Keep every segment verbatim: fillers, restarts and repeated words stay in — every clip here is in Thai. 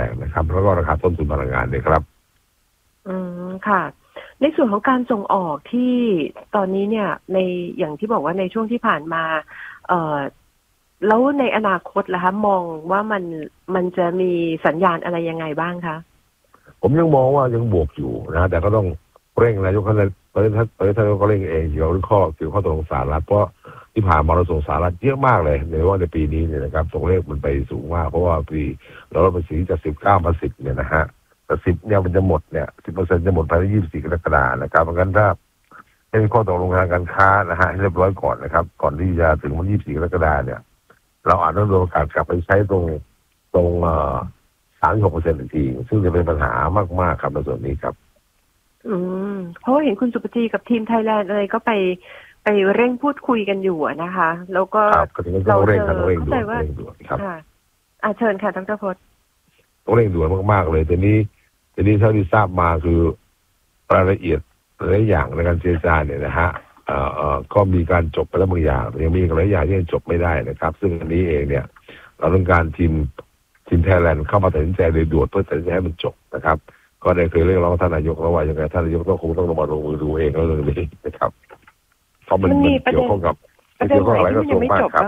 งนะครับแล้วก็ราคาต้นทุนพลังงานเนี่ยครับอืมค่ะในส่วนของการส่งออกที่ตอนนี้เนี่ยในอย่างที่บอกว่าในช่วงที่ผ่านมาเอ่อแล้วในอนาคตล่ะคะมองว่ามันมันจะมีสัญญาณอะไรยังไงบ้างคะผมยังมองว่ายังบวกอยู่นะแต่ก็ต้องเร่งนายกท่านตอนนี้ท่านตอนนี้ท่านก็เร่งเองเกี่ยวกับข้อเกี่ยวกับข้อตกลงสหรัฐเพราะที่ผ่านมาเราส่งสหรัฐเยอะมากเลยในว่าในปีนี้เนี่ยนะครับตัวเลขมันไปสูงมากเพราะว่าปีเราลดภาษีจากสิบเก้ามาสิบเนี่ยนะฮะแต่สิบเนี่ยมันจะหมดเนี่ยสิบเปอร์เซ็นต์จะหมดภายในยี่สิบสี่กรกฎาคมนะครับเพราะงั้นถ้าให้มีข้อตกลงทางการค้านะฮะให้เรียบร้อยก่อนนะครับก่อนที่จะถึงวันยี่สิบสี่กรกฎาคมเนี่ยเราอาจต้องโดนโอกาสกลับไปใช้ตรงตรงเอ่อสามสิบหกเปอร์เซ็นต์อีกทีซึ่งจะเป็นปัญหามากๆครับในส่วนนี้ครับอืมเพราะว่าเห็นคุณสุปจีกับทีมไทยแลนด์อะไรก็ไปไปเร่งพูดคุยกันอยู่นะคะแล้วก็เราเร่งกันเร่งด่วนเร่งด่วนครับอ่าเชิญค่ะดร.พจน์ต้องเร่งด่วนมากๆเลยแต่นี้แต่นี้เท่าที่ทราบมาคือรายละเอียดหลายอย่างในการเจรจาเนี่ยนะฮะเอ่อเอ่อก็มีการจบไปแล้วบางอย่างยังมีหลายอย่างที่ยังจบไม่ได้นะครับซึ่งอันนี้เองเนี่ยเราต้องการทีมทีมไทยแลนด์เข้ามาตัดสินใจโดยด่วนเพื่อตัดสินใจให้มันจบนะครับก็ได้เคยเรียกร้องท่านนายกแล้วว่ายังไงท่านนายกต้องคงต้องลงมาลงมือดูเองแล้วเรื่องนี้นะครับเพราะมันเกี่ยวข้องกับเกี่ยวข้องอะไรกระทรวงมากครับ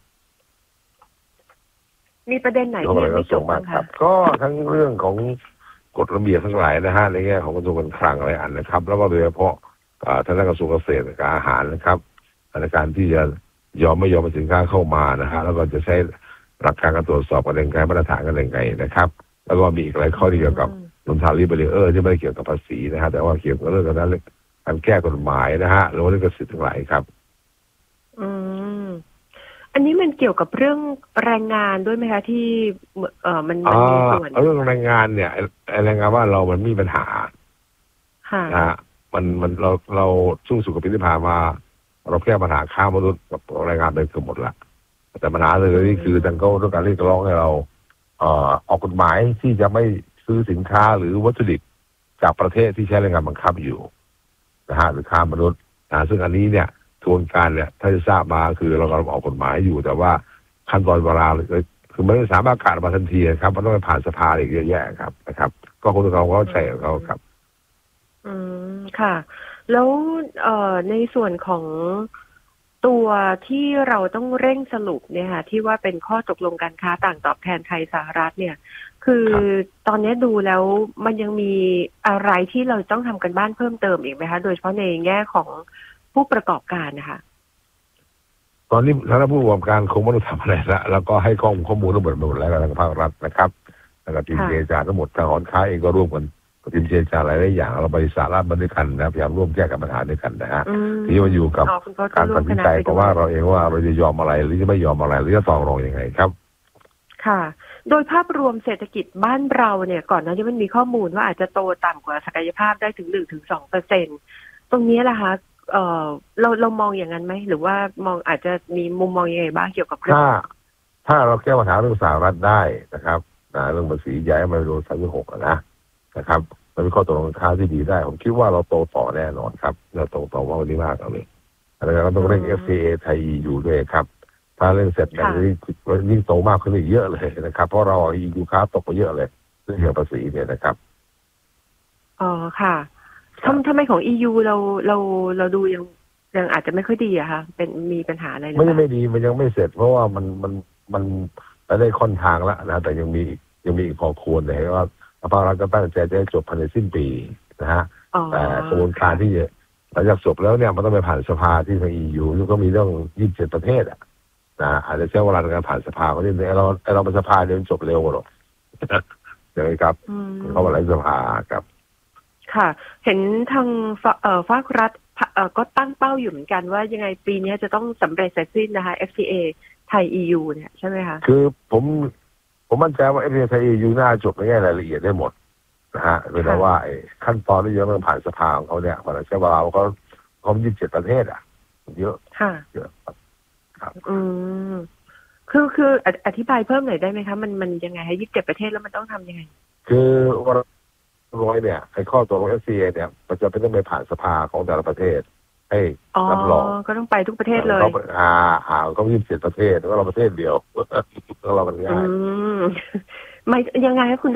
มีประเด็นไหนที่ยังไม่จบบ้างคะก็ทั้งเรื่องของกฎระเบียบทั้งหลายนะฮะในแง่ของกระทรวงการคลังอะไรอันนะครับแล้วก็โดยเฉพาะทางด้านกระทรวงเกษตรกับอาหารนะครับในการที่จะยอมไม่ยอมให้สินค้าเข้ามานะฮะแล้วก็จะใช้หลักการการตรวจสอบกันยังไงมาตรฐานกันยังไงนะครับแล้วก็มีอีกหลายข้อที่เกี่ยวกับนนทารีเบรเออร์ที่ไม่ได้เกี่ยวกับภาษีนะฮะแต่ว่าเกี่ยวกับเรื่องการการแก้กฎหมายนะฮะหรือว่าเรื่องกสิทธิ์ทั้งหลายครับอืมอันนี้มันเกี่ยวกับเรื่องแรงงานด้วยไหมคะที่เอ่อมันมันมีส่วนเรื่องแรงงานเนี่ยแรงงานว่าเรามันมีปัญหานะฮะมันมันเราเราสู้สุขปีที่ผ่านมาเราแก้ปัญหาค้ามนุษย์กับแรงงานไปเกือบหมดละแต่ปัญหาเลยนี่คือทางเขาต้องการเรียกร้องให้เราเอ่อออกกฎหมายที่จะไม่ซื้อสินค้าหรือวัตถุดิบจากประเทศที่ใช้แรงงานบังคับอยู่นะฮะหรือค้ามนุษย์นะซึ่งอันนี้เนี่ยกระบวนการเนี่ยถ้าจะทราบมาคือเรากำลังออกกฎหมายอยู่แต่ว่าขั้นตอนเวลาเลยคือไม่สามารถการมาทันทีครับมันต้องไปผ่านสภาอีกเยอะแยะครับนะครับก็คงต้องเขาเข้าใจของเขาครับอืมค่ะแล้วเอ่อในส่วนของตัวที่เราต้องเร่งสรุปเนี่ยค่ะที่ว่าเป็นข้อตกลงการค้าต่างตอบแทนไทยสหรัฐเนี่ยคือตอนนี้ดูแล้วมันยังมีอะไรที่เราต้องทำกันบ้านเพิ่มเติมอีกไหมคะโดยเฉพาะในแง่ของผู้ประกอบการนะคะตอนนี้คณะผู้ประกอบการคงไม่ต้องทำอะไรละแล้วก็ให้ข้อมูลข้อมูลทั้งหมดหมดแล้วทางภาครัฐนะครับแล้วก็ทีมเจรจาทั้งหมดทางหอค้าเองก็ร่วมกันทีมเจรจาหลายๆอย่างเราบริษัทรัฐมาด้วยกันนะพยายามร่วมแก้กับปัญหาด้วยกันนะฮะที่มันอยู่กับการตัดสินใจเพราะว่าเราเองว่าเราจะยอมอะไรหรือจะไม่ยอมอะไรหรือจะต่อรองยังไงครับค่ะโดยภาพรวมเศรษฐกิจบ้านเราเนี่ยก่อนหน้านี้มันมีข้อมูลว่าอาจจะโตต่ำกว่าศักยภาพได้ถึง หนึ่งถึงสองเปอร์เซ็นต์ ตรงนี้ล่ะคะเอ่อเราเรามองอย่างนั้นไหมหรือว่ามองอาจจะมีมุมมองยังไงบ้างเกี่ยวกับเรื่องถ้าถ้าเราแก้ปัญหาเรื่องสหรัฐได้นะครับเรื่องภาษีย้ายมาโดนสามสิบหกนะนะครับมันเป็นข้อตกลงค้าที่ดีได้ผมคิดว่าเราโตต่อแน่นอนครับเราโตต่อว่าวันนี้มากเลยอะไรก็ต้องเร่ง เอฟ ที เอ ไทยอยู่ด้วยครับถ้าเร่งเสร็จแบบนี้ยิ่งโตมากขึ้นอีกเยอะเลยนะครับเพราะเราอีกูค้าตกไปเยอะเลยเรื่องภาษีเนี่ยนะครับอ๋อค่ะทำทำไมของ อี ยู เราเราเราดูยังยังอาจจะไม่ค่อยดีอะค่ะเป็นมีปัญหาอะไรหรือเปล่าไม่ไม่ดีมันยังไม่เสร็จเพราะว่ามันมันมันไปได้ค่อนทางแล้วนะแต่ยังมียังมีอีกพอควรเลยว่าภาครัฐก็ตั้งใจจะจบภายในสิ้นปีนะฮะแต่กระบวนการที่หลังจากจบแล้วเนี่ยมันต้องไปผ่านสภาที่ทาง อี ยู แล้วก็มีเรื่องยี่สิบเจ็ดประเทศอ่ะนะอาจจะใช้เวลาในการผ่านสภาก็ได้เราเราเป็นสภาเดินจบเร็วกว่าหรอกใช่ไหมครับเขามาหลายสภาครับค่ะเห็นทางภาครัฐก็ตั้งเป้าอยู่เหมือนกันว่ายังไงปีนี้จะต้องสำเร็จเสร็จสิ้นนะคะ เอฟ ที เอ ไทย อี ยู เนี่ยใช่ไหมคะคือผมผมมั่นใจว่า เอฟ ที เอ ไทย อี ยู น่าจบในแง่รายละเอียดได้หมดนะฮะโดยแต่ว่าขั้นตอนที่เยอะมันผ่านสภาของเขาเนี่ยผ่านใช้เวลาเขาเขายี่สิบเจ็ดประเทศอ่ะเยอะค่ะเยอะครับอืมคือคืออธิบายเพิ่มหน่อยได้ไหมคะมันมันยังไงให้ยี่สิบเจ็ดประเทศแล้วมันต้องทำยังไงคือว่าร้อยเนี่ยไอ้ข้อตกลง เอฟ ที เอ เนี่ยมันจะเป็นต้องไปผ่านสภาของแต่ละประเทศให้รับรองก็ต้องไปทุกประเทศเลยอ่าอ่าเขายี่สิบเจ็ดประเทศแล้วเราประเทศเดียวแล้วเราเป็นง่ายไม่ยังไงคุณ